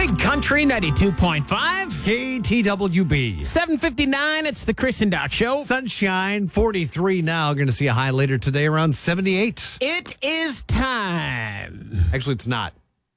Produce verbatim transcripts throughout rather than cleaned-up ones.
Big Country ninety-two point five. K T W B. seven fifty-nine, it's the Chris and Doc Show. Sunshine, forty-three now. Going to see a high later today around seventy-eight. It is time. Actually, it's not.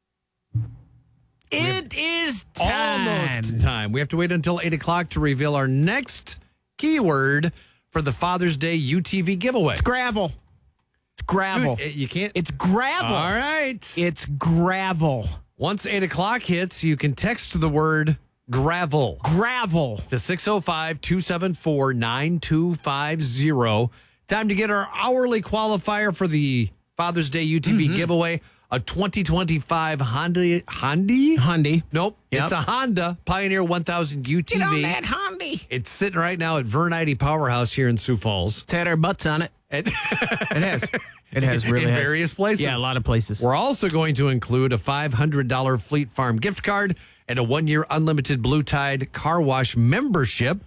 It is time. Almost time. We have to wait until eight o'clock to reveal our next keyword for the Father's Day U T V giveaway. It's gravel. It's gravel. Dude, you can't. It's gravel. All right. It's gravel. Once eight o'clock hits, you can text the word gravel Gravel. to six oh five, two seven four, nine two five zero. Time to get our hourly qualifier for the Father's Day U T V mm-hmm. giveaway. A twenty twenty-five Honda. Honda? Honda. Nope. Yep. It's a Honda Pioneer one thousand U T V. Get on that Honda. It's sitting right now at Vernite Powerhouse here in Sioux Falls. It's had our butts on it. And it has. It has really in has. various places. Yeah, a lot of places. We're also going to include a five hundred dollars Fleet Farm gift card and a one-year unlimited Blue Tide car wash membership.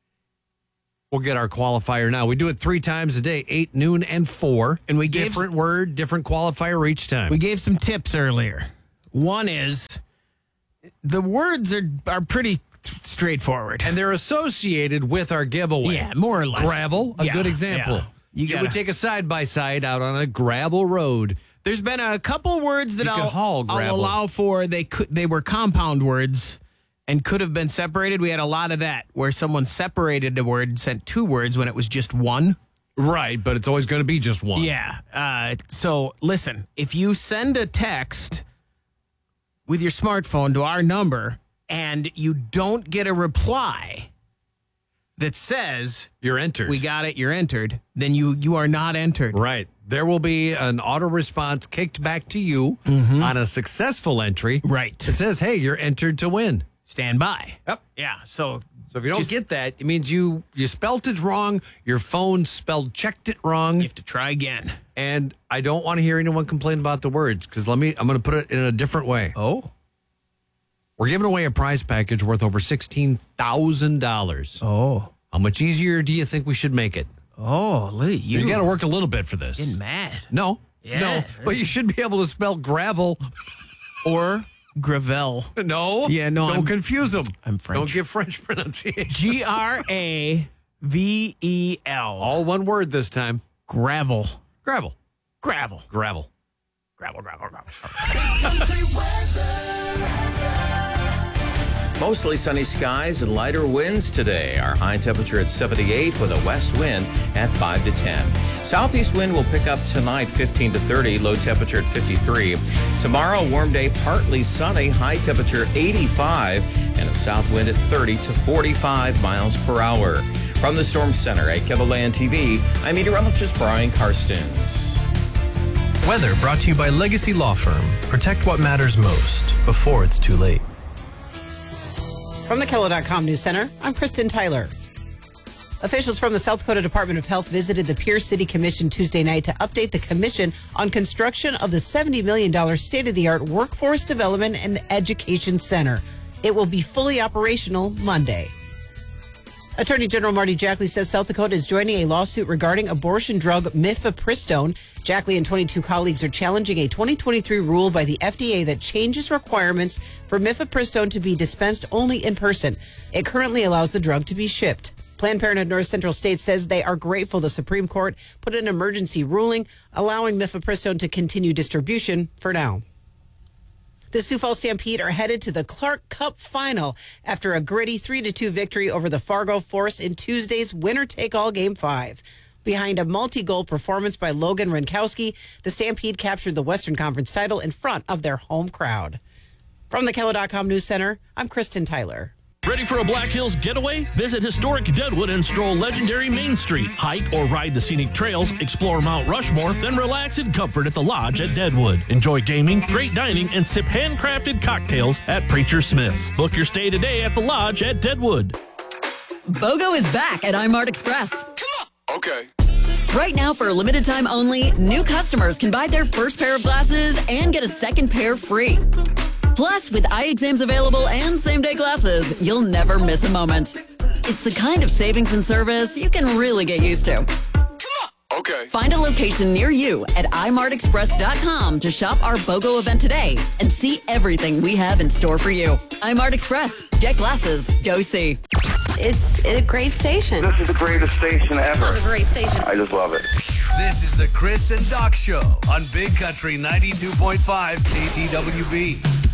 We'll get our qualifier now. We do it three times a day, eight, noon, and four. And we gave different word, different qualifier each time. We gave some tips earlier. One is the words are are pretty straightforward. And they're associated with our giveaway. Yeah, more or less. Gravel, a yeah, good example. Yeah. You, you gotta, would take a side-by-side out on a gravel road. There's been a couple words that You could I'll, haul I'll gravel. allow for. They could they were compound words and could have been separated. We had a lot of that where someone separated a word, sent two words when it was just one. Right, but it's always going to be just one. Yeah. Uh, so listen, if you send a text with your smartphone to our number and you don't get a reply that says You're entered. we got it, you're entered, then you you are not entered. Right. There will be an auto response kicked back to you mm-hmm. on a successful entry. Right. It says, hey, you're entered to win. Stand by. Yep. Yeah. So So if you don't just, get that, it means you you spelt it wrong, your phone spelled checked it wrong. you have to try again. And I don't want to hear anyone complain about the words because let me I'm going to put it in a different way. Oh. We're giving away a prize package worth over sixteen thousand dollars. Oh. How much easier do you think we should make it? Oh, Lee, you, You got to work a little bit for this. getting mad. No. Yeah. No. But you should be able to spell gravel. Or gravel. No. Yeah, no, Don't I'm- confuse them. I'm French. Don't give French pronunciation. G R A V E L. All one word this time. Gravel. Gravel. Gravel. Gravel. Gravel, gravel, gravel. Mostly sunny skies and lighter winds today. Our high temperature at seventy-eight with a west wind at five to ten. Southeast wind will pick up tonight fifteen to thirty, low temperature at fifty-three. Tomorrow, warm day, partly sunny, high temperature eighty-five, and a south wind at thirty to forty-five miles per hour. From the Storm Center at KELOLAND T V, I'm meteorologist Brian Karstens. Weather brought to you by Legacy Law Firm. Protect what matters most before it's too late. From the Kelo dot com News Center, I'm Kristen Tyler. Officials from the South Dakota Department of Health visited the Pierce City Commission Tuesday night to update the commission on construction of the seventy million dollars state-of-the-art Workforce Development and Education Center. It will be fully operational Monday. Attorney General Marty Jackley says South Dakota is joining a lawsuit regarding abortion drug mifepristone. Jackley and twenty-two colleagues are challenging a twenty twenty-three rule by the F D A that changes requirements for mifepristone to be dispensed only in person. It currently allows the drug to be shipped. Planned Parenthood North Central State says they are grateful the Supreme Court put an emergency ruling allowing mifepristone to continue distribution for now. The Sioux Falls Stampede are headed to the Clark Cup final after a gritty three to two victory over the Fargo Force in Tuesday's winner-take-all Game five. Behind a multi-goal performance by Logan Rinkowski, the Stampede captured the Western Conference title in front of their home crowd. From the Kelo dot com News Center, I'm Kristen Tyler. Ready for a Black Hills getaway? Visit historic Deadwood and stroll legendary Main Street. Hike or ride the scenic trails, explore Mount Rushmore, then relax in comfort at the Lodge at Deadwood. Enjoy gaming, great dining, and sip handcrafted cocktails at Preacher Smith's. Book your stay today at the Lodge at Deadwood. BOGO is back at iMart Express. Okay. Right now, for a limited time only, new customers can buy their first pair of glasses and get a second pair free. Plus, with eye exams available and same-day glasses, you'll never miss a moment. It's the kind of savings and service you can really get used to. Okay. Find a location near you at i mart express dot com to shop our BOGO event today and see everything we have in store for you. iMart Express. Get glasses. Go see. It's a great station. This is the greatest station ever. It's a great station. I just love it. This is the Chris and Doc Show on Big Country ninety-two point five K T W B.